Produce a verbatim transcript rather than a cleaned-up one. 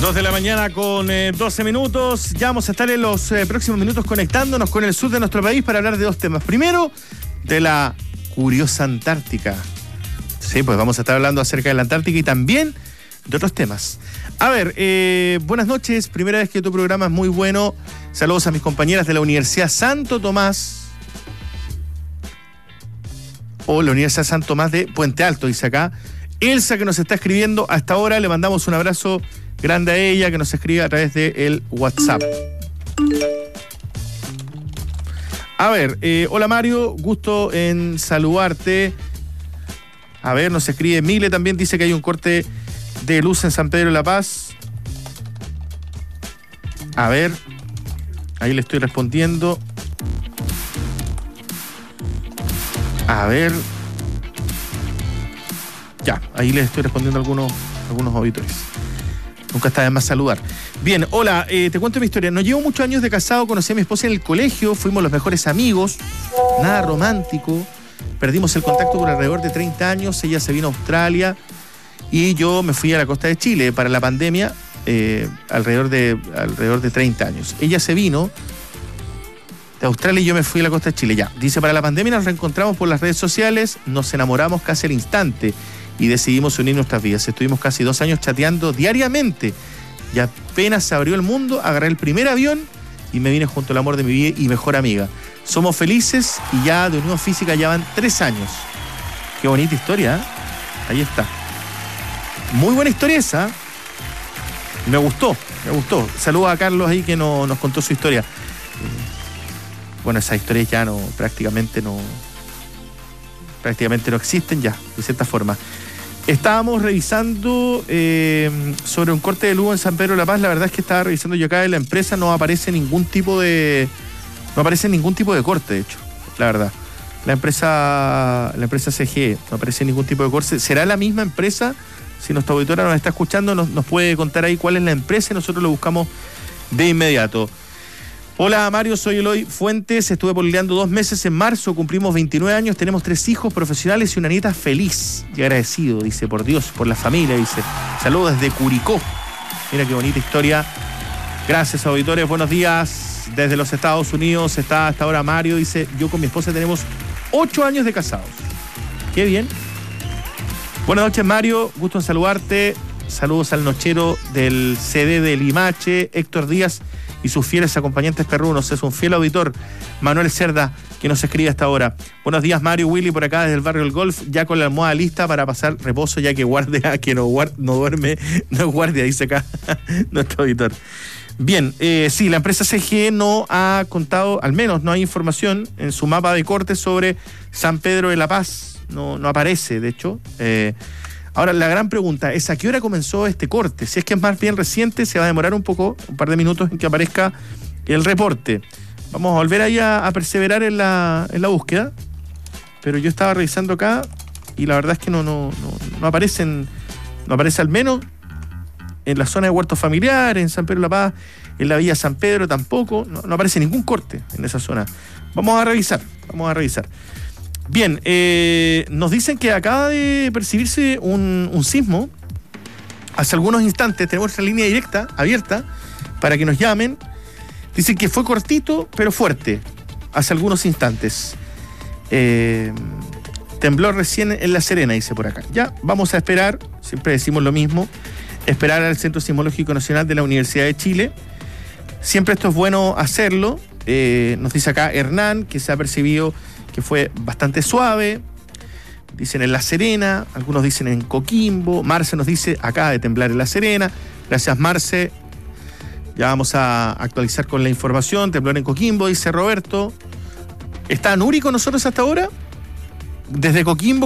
Dos de la mañana con eh, doce minutos. Ya vamos a estar en los eh, próximos minutos conectándonos con el sur de nuestro país para hablar de dos temas. Primero, de la curiosa Antártica. Sí, pues vamos a estar hablando acerca de la Antártica y también de otros temas. A ver, eh, buenas noches. Primera vez que tu programa es muy bueno. Saludos a mis compañeras de la Universidad Santo Tomás. O la Universidad Santo Tomás de Puente Alto, dice acá. Elsa, que nos está escribiendo hasta ahora, le mandamos un abrazo grande a ella, que nos escribe a través del WhatsApp. A ver, eh, hola Mario, gusto en saludarte. A ver, nos escribe Mile también, dice que hay un corte de luz en San Pedro de la Paz. A ver, ahí le estoy respondiendo. A ver. Ya, ahí les estoy respondiendo a algunos, algunos auditores. Nunca está de más saludar. Bien, hola, eh, te cuento mi historia. No llevo muchos años de casado, conocí a mi esposa en el colegio, fuimos los mejores amigos, nada romántico. Perdimos el contacto por alrededor de treinta años, ella se vino a Australia y yo me fui a la costa de Chile para la pandemia, eh, alrededor, de, alrededor de treinta años. Ella se vino de Australia y yo me fui a la costa de Chile. Ya, dice, para la pandemia nos reencontramos por las redes sociales, nos enamoramos casi al instante y decidimos unir nuestras vidas. Estuvimos casi dos años chateando diariamente y apenas se abrió el mundo, agarré el primer avión y me vine junto al amor de mi vida y mejor amiga. Somos felices y ya de unión física ya van tres años. Qué bonita historia, ¿eh? Ahí está. Muy buena historia esa. Me gustó, me gustó. Saludos a Carlos ahí que no, nos contó su historia. Bueno, esas historias ya no, prácticamente no, prácticamente no existen ya, de cierta forma. Estábamos revisando eh, sobre un corte de luz en San Pedro de la Paz. La verdad es que estaba revisando yo acá en la empresa, no aparece ningún tipo de, no aparece ningún tipo de corte, de hecho, la verdad. La empresa, la empresa C G E, no aparece ningún tipo de corte. ¿Será la misma empresa? Si nuestra auditora nos está escuchando, nos, nos puede contar ahí cuál es la empresa y nosotros lo buscamos de inmediato. Hola Mario, soy Eloy Fuentes, estuve pololeando dos meses en marzo, cumplimos veintinueve años, tenemos tres hijos profesionales y una nieta feliz y agradecido, dice, por Dios, por la familia, dice. Saludos desde Curicó. Mira qué bonita historia. Gracias, auditores, buenos días. Desde los Estados Unidos está hasta ahora Mario, dice, yo con mi esposa tenemos ocho años de casados. Qué bien. Buenas noches, Mario, gusto en saludarte. Saludos al nochero del C D de Limache, Héctor Díaz, y sus fieles acompañantes perrunos. Es un fiel auditor, Manuel Cerda, que nos escribe hasta ahora. Buenos días, Mario, Willy, por acá desde el barrio del Golf, ya con la almohada lista para pasar reposo, ya que guardia, que no, guard, no duerme, no guardia, dice acá nuestro auditor. Bien, eh, sí, la empresa C G E no ha contado, al menos no hay información en su mapa de cortes sobre San Pedro de la Paz. No, no aparece, de hecho. Eh, Ahora, la gran pregunta es ¿a qué hora comenzó este corte? Si es que es más bien reciente, se va a demorar un poco, un par de minutos en que aparezca el reporte. Vamos a volver ahí a, a perseverar en la, en la búsqueda. Pero yo estaba revisando acá y la verdad es que no, no, no, no aparecen, no aparece al menos en la zona de huertos familiares, en San Pedro de la Paz, en la Villa San Pedro tampoco, no, no aparece ningún corte en esa zona. Vamos a revisar, vamos a revisar. Bien, eh, nos dicen que acaba de percibirse un, un sismo. Hace algunos instantes tenemos nuestra línea directa abierta para que nos llamen. Dicen que fue cortito, pero fuerte, hace algunos instantes. Eh, tembló recién en La Serena, dice por acá. Ya, vamos a esperar, siempre decimos lo mismo, esperar al Centro Sismológico Nacional de la Universidad de Chile. Siempre esto es bueno hacerlo. Eh, nos dice acá Hernán que se ha percibido que fue bastante suave, dicen en La Serena, algunos dicen en Coquimbo. Marce nos dice, acaba de temblar en La Serena. Gracias, Marce. Ya vamos a actualizar con la información. Temblor en Coquimbo, dice Roberto. ¿Está Nuri con nosotros hasta ahora? Desde Coquimbo.